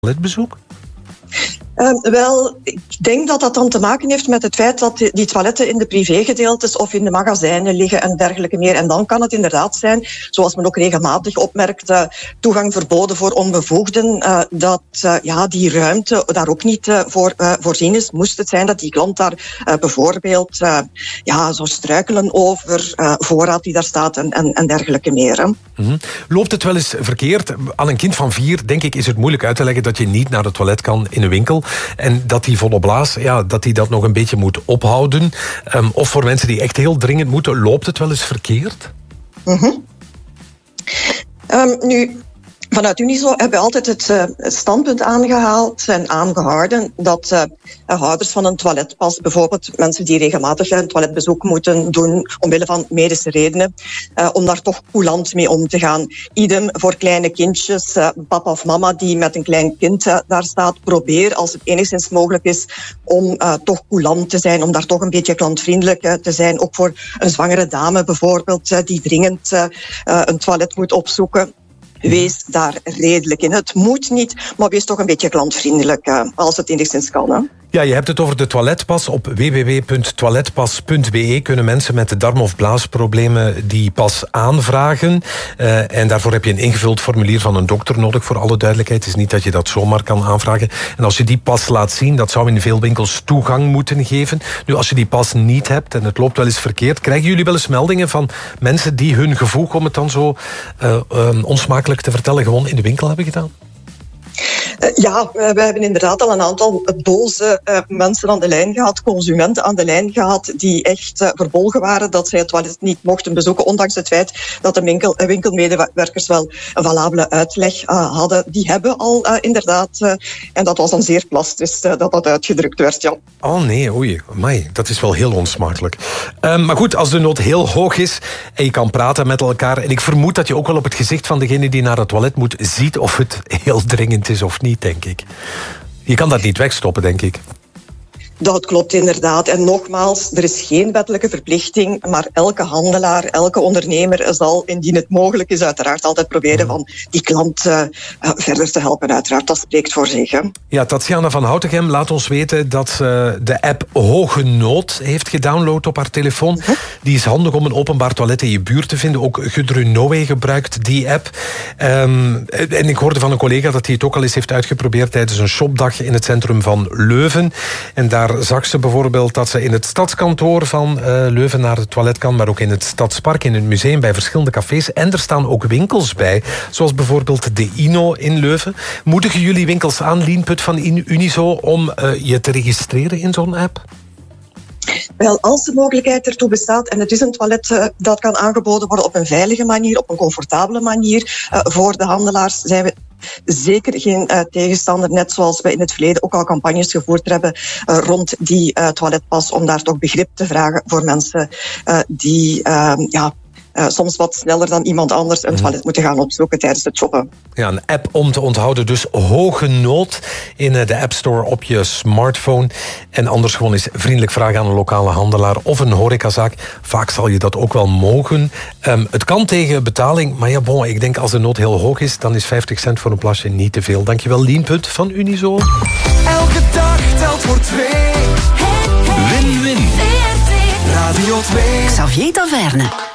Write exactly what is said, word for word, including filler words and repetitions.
toiletbezoek? Uh, wel, ik denk dat dat dan te maken heeft met het feit dat die, die toiletten in de privégedeeltes of in de magazijnen liggen en dergelijke meer. En dan kan het inderdaad zijn, zoals men ook regelmatig opmerkt, uh, toegang verboden voor onbevoegden, uh, dat uh, ja, die ruimte daar ook niet uh, voor uh, voorzien is. Moest het zijn dat die klant daar uh, bijvoorbeeld uh, ja, zou struikelen over uh, voorraad die daar staat en, en, en dergelijke meer. Hè. Mm-hmm. Loopt het wel eens verkeerd? Aan een kind van vier, denk ik, is het moeilijk uit te leggen dat je niet naar het toilet kan in een winkel. En dat die volle blaas, ja, dat die dat nog een beetje moet ophouden. Um, of voor mensen die echt heel dringend moeten, loopt het wel eens verkeerd? Mm-hmm. Um, nu... Vanuit Unizo hebben we altijd het, uh, het standpunt aangehaald en aangehouden dat uh, houders van een toiletpas, bijvoorbeeld mensen die regelmatig een toiletbezoek moeten doen omwille van medische redenen, uh, om daar toch coulant mee om te gaan. Idem voor kleine kindjes, uh, papa of mama die met een klein kind uh, daar staat, probeer als het enigszins mogelijk is om uh, toch coulant te zijn, om daar toch een beetje klantvriendelijk uh, te zijn. Ook voor een zwangere dame bijvoorbeeld, uh, die dringend uh, uh, een toilet moet opzoeken. Wees daar redelijk in. Het moet niet, maar wees toch een beetje klantvriendelijk uh, als het enigszins kan. Hè? Ja, je hebt het over de toiletpas. Op w w w punt toiletpas punt b e kunnen mensen met de darm- of blaasproblemen die pas aanvragen. Uh, en daarvoor heb je een ingevuld formulier van een dokter nodig, voor alle duidelijkheid. Het is niet dat je dat zomaar kan aanvragen. En als je die pas laat zien, dat zou in veel winkels toegang moeten geven. Nu, als je die pas niet hebt en het loopt wel eens verkeerd, krijgen jullie wel eens meldingen van mensen die hun gevoeg, om het dan zo uh, um, onsmakelijk te vertellen, gewoon in de winkel hebben gedaan? Uh, ja, we hebben inderdaad al een aantal boze uh, mensen aan de lijn gehad, consumenten aan de lijn gehad, die echt uh, verbolgen waren dat zij het toilet niet mochten bezoeken, ondanks het feit dat de winkel, uh, winkelmedewerkers wel een valabele uitleg uh, hadden. Die hebben al uh, inderdaad, uh, en dat was dan zeer plastisch uh, dat dat uitgedrukt werd, ja. Oh nee, oei, amai, dat is wel heel onsmakelijk. Uh, maar goed, als de nood heel hoog is en je kan praten met elkaar, en ik vermoed dat je ook wel op het gezicht van degene die naar het toilet moet ziet of het heel dringend is of niet, denk ik. Je kan dat niet wegstoppen, denk ik. Dat klopt inderdaad. En nogmaals, er is geen wettelijke verplichting, maar elke handelaar, elke ondernemer zal, indien het mogelijk is, uiteraard altijd proberen van die klant uh, verder te helpen. Uiteraard, dat spreekt voor zich. Hè. Ja, Tatjana van Houtegem laat ons weten dat uh, de app Hoge Nood heeft gedownload op haar telefoon. Uh-huh. Die is handig om een openbaar toilet in je buurt te vinden. Ook Gudrun Noé gebruikt die app. Um, en ik hoorde van een collega dat hij het ook al eens heeft uitgeprobeerd tijdens een shopdag in het centrum van Leuven. En daar zag ze bijvoorbeeld dat ze in het stadskantoor van uh, Leuven naar het toilet kan, maar ook in het Stadspark, in het museum, bij verschillende cafés. En er staan ook winkels bij, zoals bijvoorbeeld de Ino in Leuven. Moedigen jullie winkels aan, Lienput van Unizo, om uh, je te registreren in zo'n app? Wel, als de mogelijkheid ertoe bestaat en het is een toilet uh, dat kan aangeboden worden op een veilige manier, op een comfortabele manier uh, voor de handelaars, zijn we zeker geen uh, tegenstander, net zoals we in het verleden ook al campagnes gevoerd hebben uh, rond die uh, toiletpas, om daar toch begrip te vragen voor mensen uh, die uh, ja, uh, soms wat sneller dan iemand anders een toilet moeten gaan opzoeken tijdens het shoppen. Ja, een app om te onthouden, dus Hoge Nood in de App Store op je smartphone. En anders gewoon eens vriendelijk vragen aan een lokale handelaar of een horecazaak. Vaak zal je dat ook wel mogen. Um, het kan tegen betaling, maar ja, bon, ik denk als de nood heel hoog is, dan is vijftig cent voor een plasje niet te veel. Dankjewel, Lienput van Unizo. Elke dag telt voor twee. Win-win. Radio twee. Xavier Taverne.